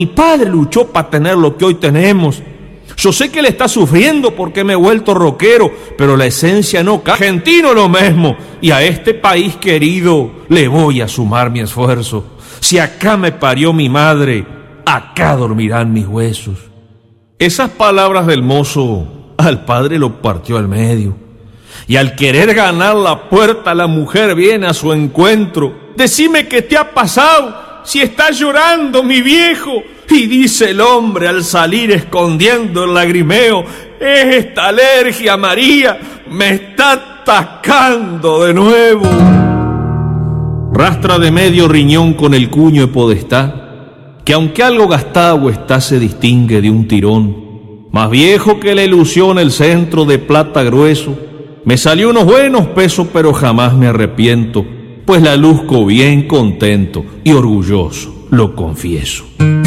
Mi padre luchó para tener lo que hoy tenemos. Yo sé que él está sufriendo porque me he vuelto rockero, pero la esencia no cambia. Argentino lo mismo, y a este país querido le voy a sumar mi esfuerzo. Si acá me parió mi madre, acá dormirán mis huesos. Esas palabras del mozo al padre lo partió al medio. Y al querer ganar la puerta, la mujer viene a su encuentro. Decime qué te ha pasado, si estás llorando, mi viejo. Y dice el hombre al salir escondiendo el lagrimeo: es esta alergia, María, me está atacando de nuevo. Rastra de medio riñón con el cuño de podestá, que aunque algo gastado está, se distingue de un tirón. Más viejo que la ilusión el centro de plata grueso. Me salió unos buenos pesos, pero jamás me arrepiento, pues la luzco bien contento y orgulloso, lo confieso.